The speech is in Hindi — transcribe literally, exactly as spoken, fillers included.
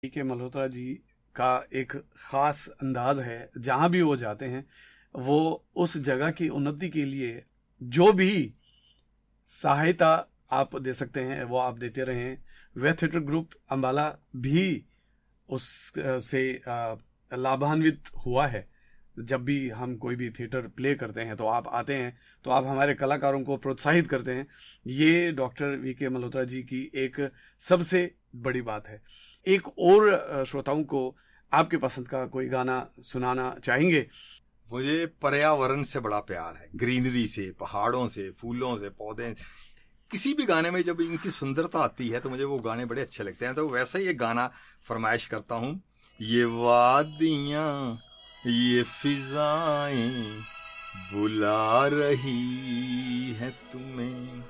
के मल्होत्रा जी का एक खास अंदाज है। जहां भी वो जाते हैं वो उस जगह की उन्नति के लिए जो भी सहायता आप दे सकते हैं वो आप देते रहे हैं। वे थिएटर ग्रुप अंबाला भी उस से लाभान्वित हुआ है। जब भी हम कोई भी थिएटर प्ले करते हैं तो आप आते हैं, तो आप हमारे कलाकारों को प्रोत्साहित करते हैं। ये डॉक्टर वी के मल्होत्रा जी की एक सबसे बड़ी बात है। एक और श्रोताओं को आपके पसंद का कोई गाना सुनाना चाहेंगे? मुझे पर्यावरण से बड़ा प्यार है, ग्रीनरी से, पहाड़ों से, फूलों से, पौधे। किसी भी गाने में जब इनकी सुंदरता आती है तो मुझे वो गाने बड़े अच्छे लगते हैं। तो वैसा ही एक गाना फरमाइश करता हूँ। ये वादियाँ, ये फिजाएं बुला रही है तुम्हें,